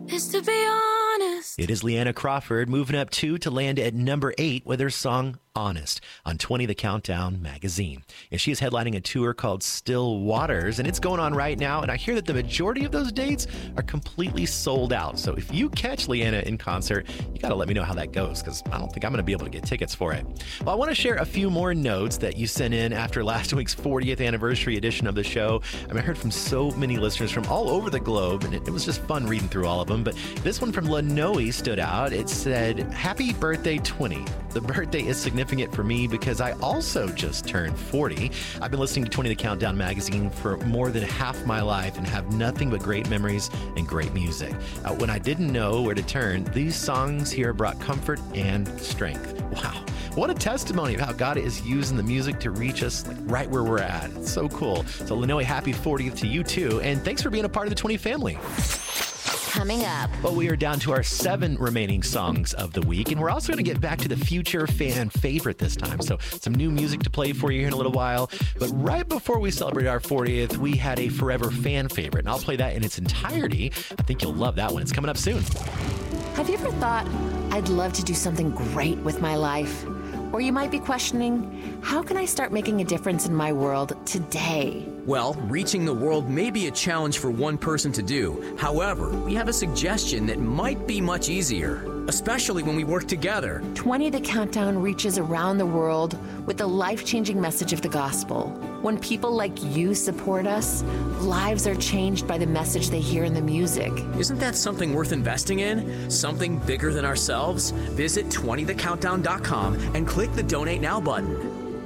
is to be honest. It is Leanna Crawford moving up 2 to land at number 8 with her song Honest on 20 The Countdown magazine. And she is headlining a tour called Still Waters, and it's going on right now. And I hear that the majority of those dates are completely sold out. So if you catch Leanna in concert, you got to let me know how that goes, because I don't think I'm going to be able to get tickets for it. Well, I want to share a few more notes that you sent in after last week's 40th anniversary edition of the show. I heard from so many listeners from all over the globe, and it was just fun reading through all of them. But this one from Lanoe stood out. It said, "Happy birthday 20. The birthday is significant for me because I also just turned 40. I've been listening to 20 The Countdown magazine for more than half my life and have nothing but great memories and great music. When I didn't know where to turn, these songs here brought comfort and strength." Wow. What a testimony of how God is using the music to reach us right where we're at. It's so cool. So Lanoe, happy 40th to you too. And thanks for being a part of the 20 family. Coming up. Well, we are down to our 7 remaining songs of the week, and we're also going to get back to the future fan favorite this time. So some new music to play for you here in a little while. But right before we celebrate our 40th, we had a forever fan favorite, and I'll play that in its entirety. I think you'll love that one. It's coming up soon. Have you ever thought, I'd love to do something great with my life? Or you might be questioning, how can I start making a difference in my world today? Well, reaching the world may be a challenge for one person to do. However, we have a suggestion that might be much easier, especially when we work together. 20 The Countdown reaches around the world with the life-changing message of the gospel. When people like you support us, lives are changed by the message they hear in the music. Isn't that something worth investing in? Something bigger than ourselves? Visit 20thecountdown.com and click the Donate Now button.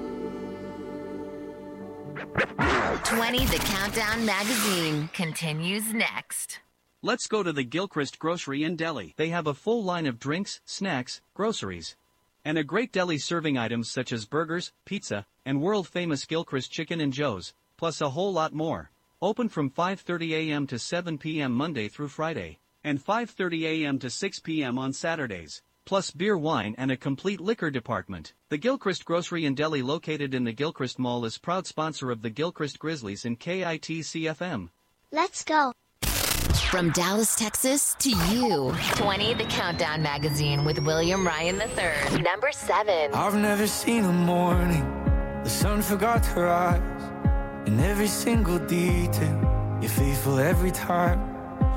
20 The Countdown magazine continues next. Let's go to the Gilchrist Grocery in Delhi. They have a full line of drinks, snacks, groceries, and a great deli serving items such as burgers, pizza, and world-famous Gilchrist Chicken and Joe's, plus a whole lot more. Open from 5:30 a.m. to 7 p.m. Monday through Friday, and 5:30 a.m. to 6 p.m. on Saturdays, plus beer, wine, and a complete liquor department. The Gilchrist Grocery in Delhi, located in the Gilchrist Mall, is proud sponsor of the Gilchrist Grizzlies and KITC-FM. Let's go. From Dallas, Texas to you. 20 The Countdown magazine with William Ryan III. Number 7. I've never seen a morning the sun forgot to rise. In every single detail, you're faithful every time.